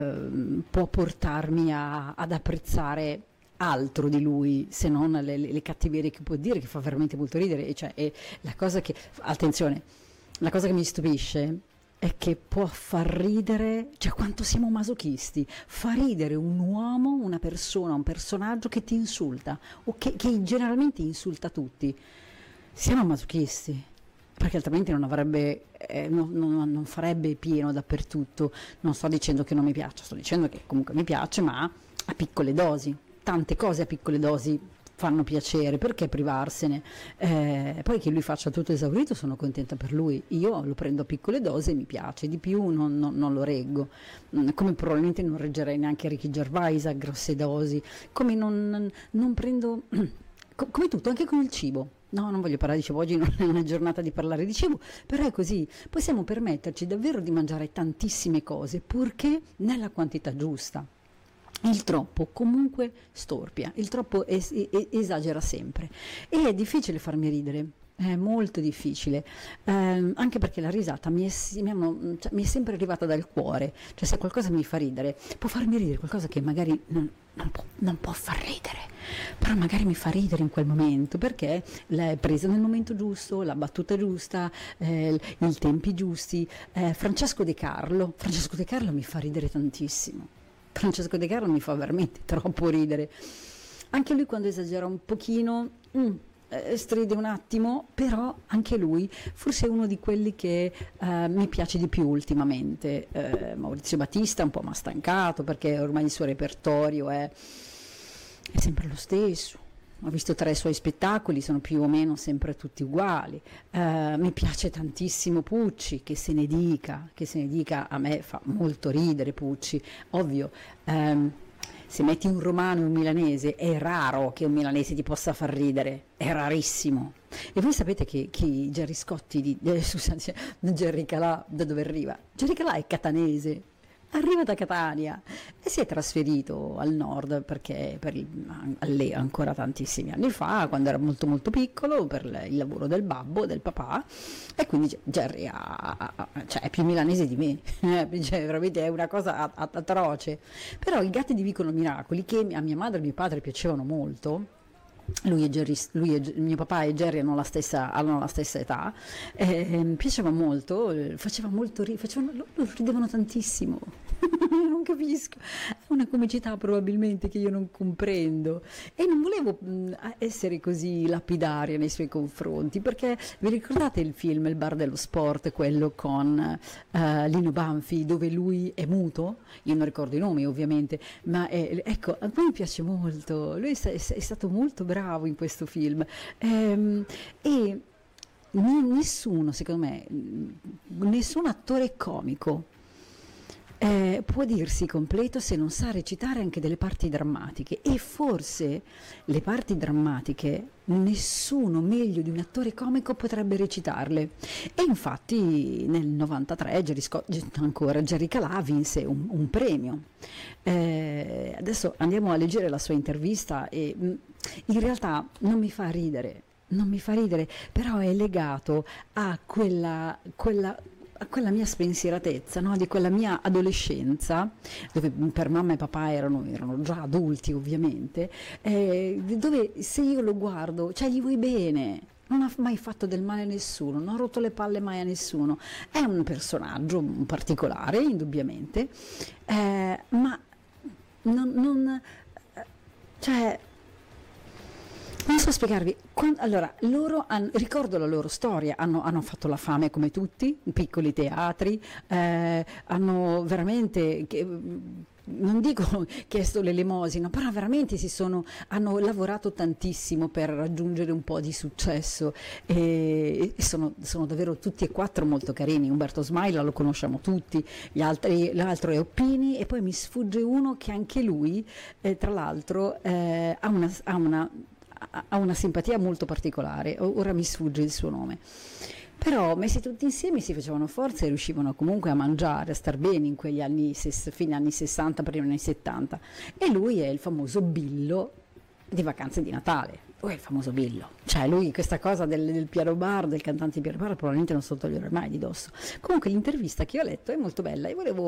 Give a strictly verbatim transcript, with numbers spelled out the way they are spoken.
ehm, può portarmi a- ad apprezzare altro di lui, se non le, le- le cattiverie che può dire, che fa veramente molto ridere. E cioè, è la cosa che, attenzione, la cosa che mi stupisce è che può far ridere, cioè quanto siamo masochisti, fa ridere un uomo, una persona, un personaggio che ti insulta, o che, che generalmente insulta tutti. Siamo masochisti, perché altrimenti non avrebbe, eh, non, non- non farebbe pieno dappertutto. Non sto dicendo che non mi piaccia, sto dicendo che comunque mi piace, ma a piccole dosi. Tante cose a piccole dosi fanno piacere, perché privarsene? Eh, poi che lui faccia tutto esaurito, sono contenta per lui. Io lo prendo a piccole dosi e mi piace, di più non, non- non lo reggo. Mm, Come probabilmente non reggerei neanche Ricky Gervais a grosse dosi, come non, non prendo, co- come tutto, anche con il cibo. No, non voglio parlare di cibo, oggi non è una giornata di parlare di cibo, però è così, possiamo permetterci davvero di mangiare tantissime cose, purché nella quantità giusta. Il troppo comunque storpia, il troppo es- e- esagera sempre e è difficile farmi ridere. È molto difficile. Ehm, anche perché la risata mi è, si- mi hanno- cioè, mi è sempre arrivata dal cuore. Cioè, se qualcosa mi fa ridere, può farmi ridere qualcosa che magari non, non può, non può far ridere, però magari mi fa ridere in quel momento, perché l'è presa nel momento giusto, la battuta giusta, eh, i tempi giusti. Eh, Francesco De Carlo, Francesco De Carlo mi fa ridere tantissimo. Francesco De Carlo mi fa veramente troppo ridere. Anche lui quando esagera un pochino, mm, eh, stride un attimo, però anche lui forse è uno di quelli che eh, mi piace di più ultimamente. Eh, Maurizio Battista un po' mi ha stancato, perché ormai il suo repertorio è, è sempre lo stesso. Ho visto tre suoi spettacoli, sono più o meno sempre tutti uguali. Eh, mi piace tantissimo Pucci, che se ne dica, che se ne dica, a me fa molto ridere Pucci. Ovvio, ehm, se metti un romano e un milanese, è raro che un milanese ti possa far ridere, è rarissimo. E voi sapete che, che Gerry Scotti, di, eh, scusate, Gerry Calà, da dove arriva? Gerry Calà è catanese. Arriva da Catania e si è trasferito al nord, perché per il, lì ancora tantissimi anni fa, quando era molto molto piccolo, per l- il lavoro del babbo, del papà, e quindi Ge- Gerry ha- ha- ha- cioè, è più milanese di me. Eh, cioè, veramente è una cosa a- a- atroce. Però i gatti di Vicolo Miracoli, che a mia madre e mio padre piacevano molto. Lui e, Gerry, lui e Ge- mio papà e Gerry hanno la stessa, hanno la stessa età, e, mi piaceva molto, eh, faceva molto ri- facevano, loro loro ridevano tantissimo. Non capisco, è una comicità probabilmente che io non comprendo, e non volevo mh, a- essere così lapidaria nei suoi confronti, perché vi ricordate il film Il bar dello sport, quello con eh, Lino Banfi, dove lui è muto? Io non ricordo i nomi ovviamente, ma è- ecco, a me piace molto, lui è, sta- è sta- è stato molto bravo in questo film. Ehm, e ni- nessuno, secondo me, mh, nessun attore comico eh, può dirsi completo se non sa recitare anche delle parti drammatiche, e forse le parti drammatiche nessuno meglio di un attore comico potrebbe recitarle. E infatti nel novantatré Gerry Scott, ancora Gerry Calà, vinse un, un premio. Eh, adesso andiamo a leggere la sua intervista e mh, in realtà non mi fa ridere. Non mi fa ridere, però è legato a quella, quella a quella mia spensieratezza, no? Di quella mia adolescenza, dove per mamma e papà erano, erano già adulti ovviamente, eh, dove se io lo guardo, cioè gli vuoi bene, non ha mai fatto del male a nessuno, non ha rotto le palle mai a nessuno, è un personaggio particolare, indubbiamente, eh, ma non, non eh, cioè, non so spiegarvi. Quan- allora, loro han- ricordo la loro storia, hanno, hanno fatto la fame come tutti, piccoli teatri, eh, hanno veramente, che- non dico chiesto l'elemosina, però veramente si sono, hanno lavorato tantissimo per raggiungere un po' di successo, e, e sono, sono davvero tutti e quattro molto carini. Umberto Smaila lo conosciamo tutti, gli altri, l'altro è Oppini, e poi mi sfugge uno che anche lui, eh, tra l'altro, eh, ha una, ha una ha una simpatia molto particolare, ora mi sfugge il suo nome, però messi tutti insieme si facevano forza e riuscivano comunque a mangiare, a star bene in quegli anni, fine anni sessanta, primi anni settanta, e lui è il famoso Billo di Vacanze di Natale. Lui è il famoso Billo, cioè lui questa cosa del, del piano bar, del cantante di piano bar, probabilmente non se lo toglierà mai di dosso. Comunque l'intervista che ho letto è molto bella e volevo